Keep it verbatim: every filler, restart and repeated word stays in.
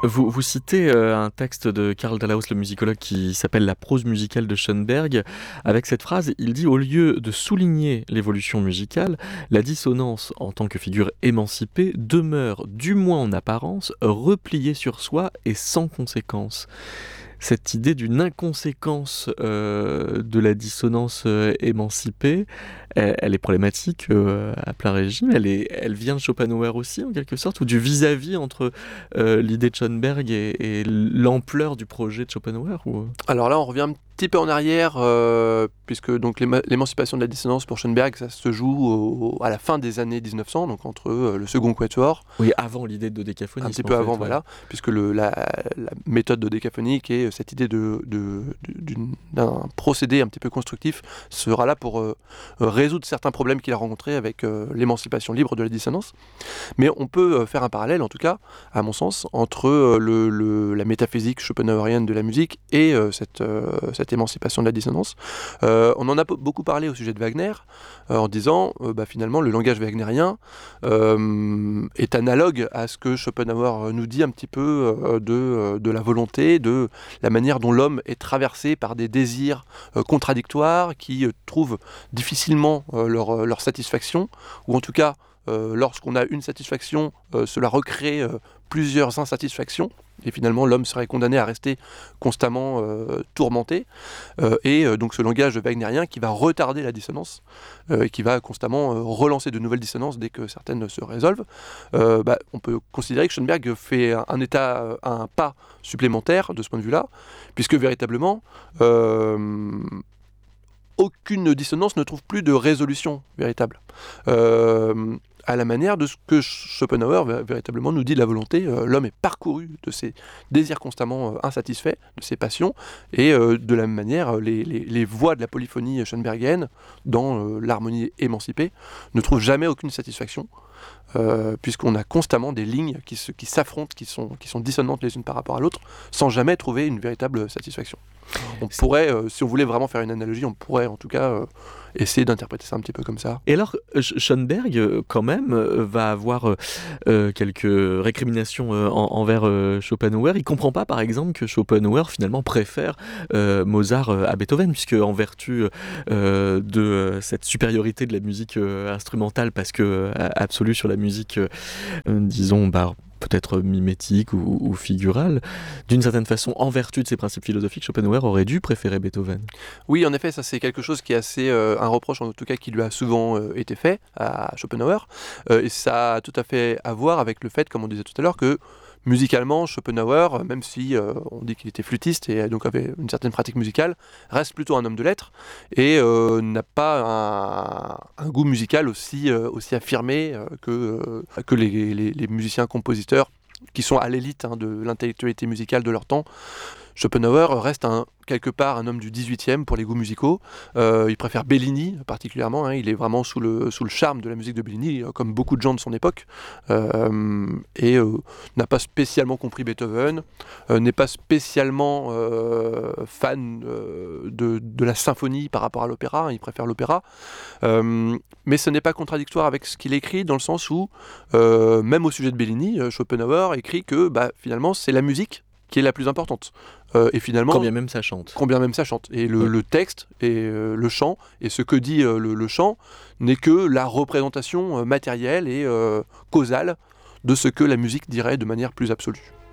Vous, vous citez euh, un texte de Karl Dahlhaus, le musicologue, qui s'appelle La prose musicale de Schoenberg. Avec cette phrase, il dit: au lieu de souligner l'évolution musicale, la dissonance en tant que figure émancipée demeure, du moins en apparence, repliée sur soi et sans conséquence. Cette idée d'une inconséquence euh, de la dissonance euh, émancipée, elle, elle est problématique euh, à plein régime. Elle, est, elle vient de Schopenhauer aussi, en quelque sorte, ou du vis-à-vis entre euh, l'idée de Schoenberg et, et l'ampleur du projet de Schopenhauer ou... Alors là, on revient un petit peu en arrière, euh, puisque donc l'éma- l'émancipation de la dissonance pour Schoenberg, ça se joue au- à la fin des années dix-neuf cents, donc entre euh, le second quatuor, Oui, avant l'idée de dodécaphonisme. un petit en peu fait, avant, ouais. voilà, puisque le, la, la méthode dodécaphonique et cette idée de, de, de- d'une- d'un procédé un petit peu constructif sera là pour euh, résoudre certains problèmes qu'il a rencontrés avec euh, l'émancipation libre de la dissonance. Mais on peut euh, faire un parallèle, en tout cas, à mon sens, entre euh, le, le- la métaphysique schopenhauerienne de la musique et euh, cette, euh, cette émancipation de la dissonance. Euh, on en a po- beaucoup parlé au sujet de Wagner, euh, en disant, euh, bah, finalement, le langage wagnérien euh, est analogue à ce que Schopenhauer nous dit un petit peu euh, de, euh, de la volonté, de la manière dont l'homme est traversé par des désirs euh, contradictoires qui euh, trouvent difficilement euh, leur, euh, leur satisfaction, ou en tout cas, euh, lorsqu'on a une satisfaction, euh, cela recrée euh, plusieurs insatisfactions, et finalement l'homme serait condamné à rester constamment euh, tourmenté, euh, et euh, donc ce langage wagnérien qui va retarder la dissonance, euh, et qui va constamment euh, relancer de nouvelles dissonances dès que certaines se résolvent. Euh, bah, on peut considérer que Schoenberg fait un, un état, euh, un pas supplémentaire de ce point de vue-là, puisque véritablement, euh, aucune dissonance ne trouve plus de résolution véritable. Euh, à la manière de ce que Schopenhauer vé- véritablement nous dit de la volonté, euh, l'homme est parcouru de ses désirs constamment euh, insatisfaits, de ses passions, et euh, de la même manière, euh, les, les- les voix de la polyphonie schoenbergienne, dans euh, l'harmonie émancipée, ne trouvent jamais aucune satisfaction, euh, puisqu'on a constamment des lignes qui, se- qui s'affrontent, qui sont, qui sont dissonantes les unes par rapport à l'autre, sans jamais trouver une véritable satisfaction. On pourrait, euh, si on voulait vraiment faire une analogie, on pourrait en tout cas euh, essayer d'interpréter ça un petit peu comme ça. Et alors, euh, Sch- Schoenberg, euh, quand même, euh, va avoir euh, euh, quelques récriminations euh, en- envers euh, Schopenhauer. Il comprend pas, par exemple, que Schopenhauer, finalement, préfère euh, Mozart euh, à Beethoven, puisque en vertu euh, de euh, cette supériorité de la musique euh, instrumentale, parce que euh, absolue sur la musique, euh, euh, disons, bah, peut-être mimétique ou, ou figurale, d'une certaine façon, en vertu de ses principes philosophiques, Schopenhauer aurait dû préférer Beethoven. Oui, en effet, ça c'est quelque chose qui est assez euh, un reproche en tout cas qui lui a souvent euh, été fait à Schopenhauer, Euh, et ça a tout à fait à voir avec le fait, comme on disait tout à l'heure, que musicalement, Schopenhauer, euh, même si euh, on dit qu'il était flûtiste et donc avait une certaine pratique musicale, reste plutôt un homme de lettres et euh, n'a pas un, un goût musical aussi, euh, aussi affirmé euh, que, euh, que les, les- les musiciens-compositeurs qui sont à l'élite hein, de l'intellectualité musicale de leur temps. Schopenhauer reste un, quelque part un homme du dix-huitième pour les goûts musicaux. Euh, il préfère Bellini particulièrement, hein, il est vraiment sous le, sous le charme de la musique de Bellini, euh, comme beaucoup de gens de son époque, euh, et euh, n'a pas spécialement compris Beethoven, euh, n'est pas spécialement euh, fan euh, de, de la symphonie par rapport à l'opéra, hein, il préfère l'opéra. Euh, mais ce n'est pas contradictoire avec ce qu'il écrit, dans le sens où, euh, même au sujet de Bellini, euh, Schopenhauer écrit que bah, finalement c'est la musique qui est la plus importante. Euh, et finalement, Quand bien même ça chante. combien même ça chante. Et le, Ouais. le texte et euh, le chant, et ce que dit euh, le, le chant, n'est que la représentation euh, matérielle et euh, causale de ce que la musique dirait de manière plus absolue.